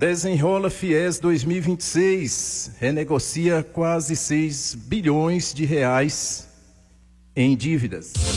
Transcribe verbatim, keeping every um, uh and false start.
Desenrola Fies dois mil e vinte e seis, renegocia quase seis bilhões de reais em dívidas.